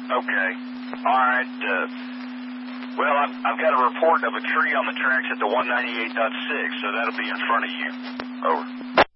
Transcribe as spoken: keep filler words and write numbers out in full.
Okay. All right. Uh, well, I've, I've got a report of a tree on the tracks at the one ninety-eight point six, so that'll be in front of you. Over.